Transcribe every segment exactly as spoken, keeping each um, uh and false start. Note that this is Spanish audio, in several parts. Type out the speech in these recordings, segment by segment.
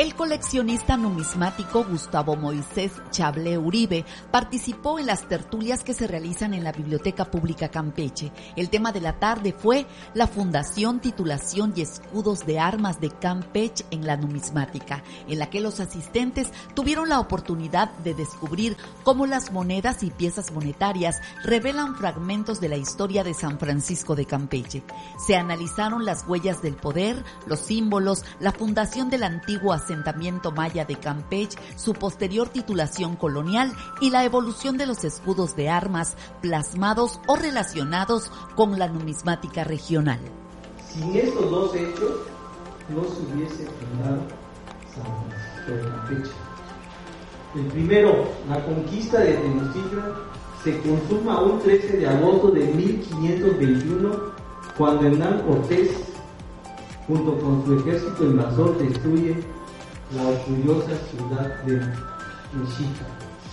El coleccionista numismático Gustavo Moisés Chablé Uribe participó en las tertulias que se realizan en la Biblioteca Pública Campeche. El tema de la tarde fue la fundación, titulación y escudos de armas de Campeche en la numismática, en la que los asistentes tuvieron la oportunidad de descubrir cómo las monedas y piezas monetarias revelan fragmentos de la historia de San Francisco de Campeche. Se analizaron las huellas del poder, los símbolos, la fundación del antiguo asentamiento maya de Campeche, su posterior titulación colonial y la evolución de los escudos de armas plasmados o relacionados con la numismática regional. Sin estos dos hechos, no se hubiese fundado San Francisco de Campeche. El primero, la conquista de Tenochtitlan, se consuma un trece de agosto de mil quinientos veintiuno, cuando Hernán Cortés, junto con su ejército invasor, destruye la orgullosa ciudad de Mexica.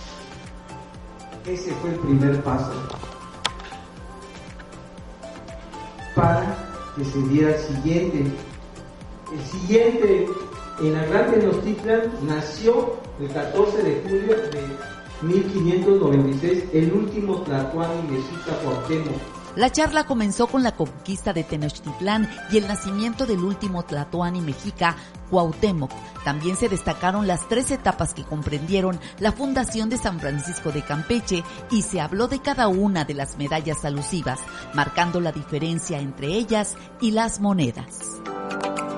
Ese fue el primer paso para que se diera el siguiente. El siguiente, en la Gran Tenochtitlan, nació el catorce de julio de mil quinientos noventa y seis el último tlatoani mexica Cuauhtémoc. La charla comenzó con la conquista de Tenochtitlán y el nacimiento del último tlatoani mexica, Cuauhtémoc. También se destacaron las tres etapas que comprendieron la fundación de San Francisco de Campeche y se habló de cada una de las medallas alusivas, marcando la diferencia entre ellas y las monedas.